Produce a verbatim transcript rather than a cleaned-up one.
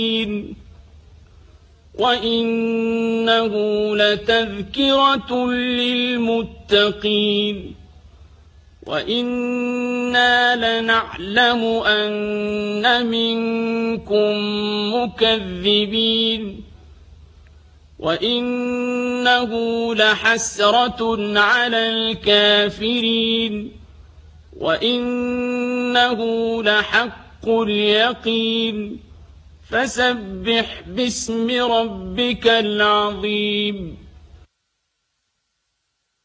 وإنه لتذكرة للمتقين وإنا لنعلم أن منكم مكذبين وإنه لحسرة على الكافرين وإنه لحق اليقين فسبح باسم ربك العظيم